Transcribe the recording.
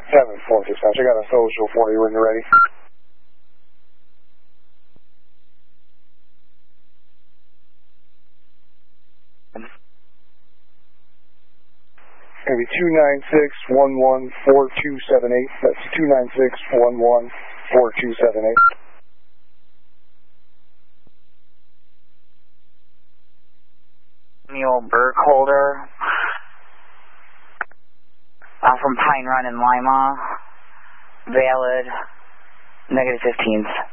7-4 dispatch. I got a social for you when you're ready. Maybe 296-11-4278. That's 296-11-4278. Samuel Burkholder. From Pine Run in Lima. Valid. -15s.